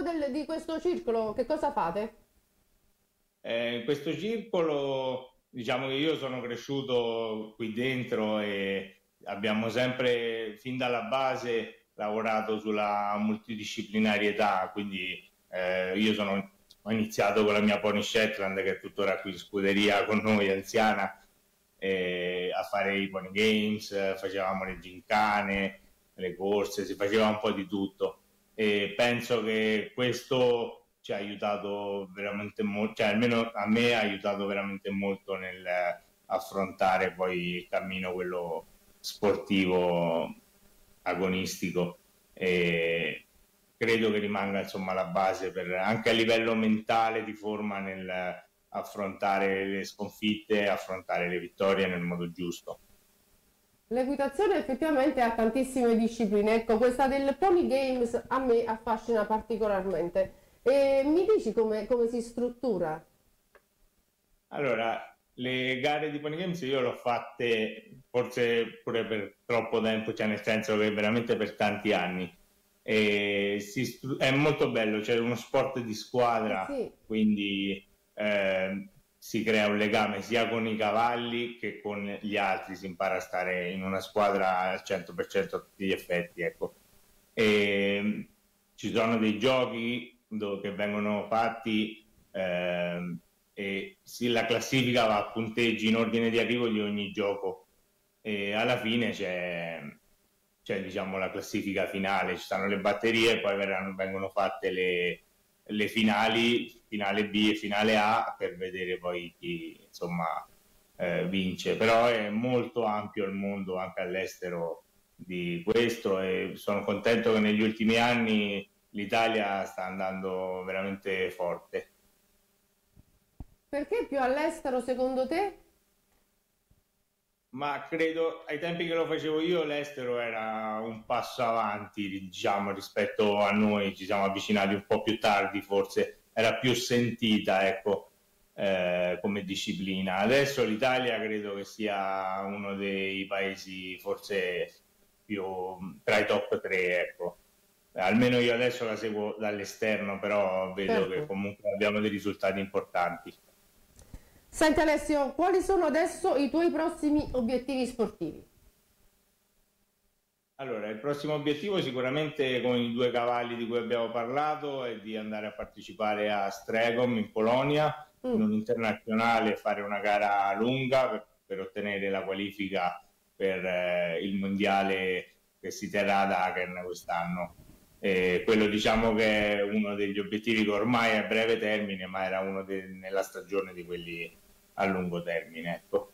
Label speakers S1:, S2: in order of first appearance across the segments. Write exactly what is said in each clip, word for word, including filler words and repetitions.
S1: del- di questo circolo, che cosa fate?
S2: Eh, in questo circolo, diciamo che io sono cresciuto qui dentro e abbiamo sempre, fin dalla base, lavorato sulla multidisciplinarietà, quindi eh, io sono, ho iniziato con la mia Pony Shetland, che è tuttora qui in scuderia con noi, anziana, eh, a fare i Pony Games, eh, facevamo le gincane, le corse, si faceva un po' di tutto e penso che questo ci ha aiutato veramente molto, cioè almeno a me ha aiutato veramente molto nel affrontare poi il cammino quello sportivo agonistico e credo che rimanga insomma la base per anche a livello mentale ti forma nel affrontare le sconfitte, affrontare le vittorie nel modo giusto.
S1: L'equitazione effettivamente ha tantissime discipline, ecco, questa del Pony Games a me affascina particolarmente. E mi dici come, come si struttura?
S2: Allora, le gare di Pony Games io le ho fatte forse pure per troppo tempo, cioè nel senso che veramente per tanti anni. E si stru- è molto bello, c'è uno sport di
S1: Eh
S2: squadra,
S1: sì,
S2: quindi eh, si crea un legame sia con i cavalli che con gli altri, si impara a stare in una squadra al cento per cento a tutti gli effetti, ecco. E ci sono dei giochi dove, che vengono fatti ehm, e sì, la classifica va a punteggi in ordine di arrivo di ogni gioco e alla fine c'è, c'è diciamo la classifica finale, ci stanno le batterie e poi verranno- vengono fatte le, le finali, finale B e finale A per vedere poi chi insomma eh, vince, però è molto ampio il mondo anche all'estero di questo e sono contento che negli ultimi anni l'Italia sta andando veramente forte.
S1: perché più all'estero secondo te?
S2: Ma credo ai tempi che lo facevo io l'estero era un passo avanti, diciamo, rispetto a noi, ci siamo avvicinati un po' più tardi, forse era più sentita, ecco, eh, come disciplina. Adesso l'Italia credo che sia uno dei paesi forse più tra i top tre, ecco. Almeno io adesso la seguo dall'esterno, però vedo
S1: Certo.
S2: che comunque abbiamo dei risultati importanti.
S1: Senti Alessio, quali sono adesso i tuoi prossimi obiettivi sportivi?
S2: Allora, il prossimo obiettivo sicuramente con i due cavalli di cui abbiamo parlato è di andare a partecipare a Stregom in Polonia, in
S1: Mm.
S2: un internazionale, fare una gara lunga per, per ottenere la qualifica per eh, il mondiale che si terrà ad Aachen quest'anno. E quello diciamo che è uno degli obiettivi che ormai è a breve termine, ma era uno de- nella stagione di quelli a lungo termine, ecco.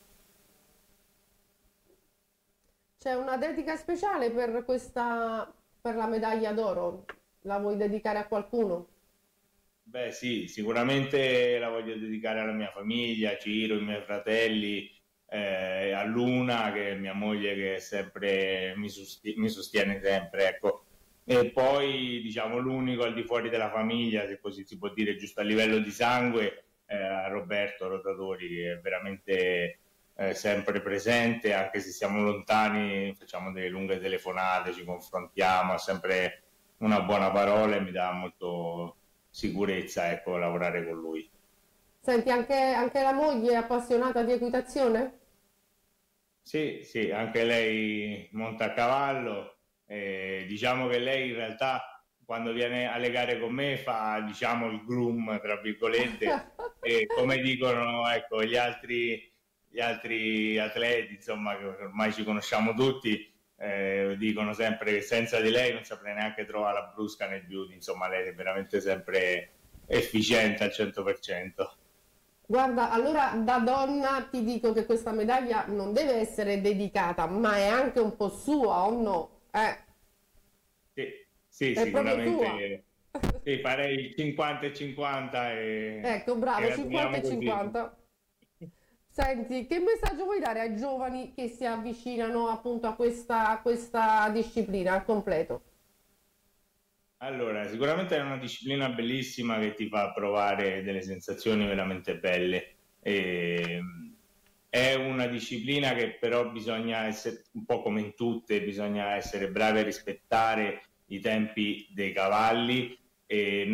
S1: C'è una dedica speciale per questa, per la medaglia d'oro? La vuoi dedicare a qualcuno?
S2: Beh, sì, sicuramente la voglio dedicare alla mia famiglia, a Ciro, ai miei fratelli, eh, a Luna, che è mia moglie che è sempre, mi, sosti- mi sostiene sempre, ecco. E poi, diciamo, l'unico al di fuori della famiglia, se così si può dire, giusto a livello di sangue, eh, a Roberto Rotatori, che è veramente eh, sempre presente, anche se siamo lontani, facciamo delle lunghe telefonate, ci confrontiamo, ha sempre una buona parola e mi dà molto sicurezza, ecco, lavorare con lui.
S1: Senti, anche, anche la moglie è appassionata di equitazione?
S2: Sì, sì, anche lei monta a cavallo, eh, diciamo che lei in realtà quando viene alle gare con me fa, diciamo, il groom, tra virgolette, e come dicono, ecco, gli altri, gli altri atleti, insomma, che ormai ci conosciamo tutti, eh, dicono sempre che senza di lei non saprei neanche trovare la brusca nel beauty, insomma, lei è veramente sempre efficiente al cento per cento.
S1: Guarda, allora da donna ti dico che questa medaglia non deve essere dedicata, ma è anche un po' sua, o no? Eh,
S2: Sì, sì,
S1: è proprio sua.
S2: sicuramente sì, farei il cinquanta e cinquanta e,
S1: Ecco,
S2: e
S1: bravo, cinquanta
S2: ragioniamo
S1: e
S2: così.
S1: cinquanta. Senti, che messaggio vuoi dare ai giovani che si avvicinano appunto a questa, a questa disciplina al completo?
S2: Allora, sicuramente è una disciplina bellissima che ti fa provare delle sensazioni veramente belle. E, è una disciplina che però bisogna essere un po' come in tutte, bisogna essere bravi a rispettare i tempi dei cavalli e